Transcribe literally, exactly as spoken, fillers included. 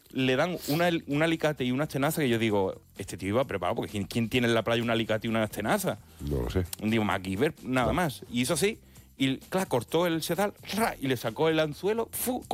le dan una, un alicate y una tenaza que yo digo, este tío iba preparado, porque ¿quién, quién tiene en la playa un alicate y una tenaza? No lo sé. Digo, MacGyver, nada No. más. Y hizo así, y claro, cortó el sedal y le sacó el anzuelo, ¡fu!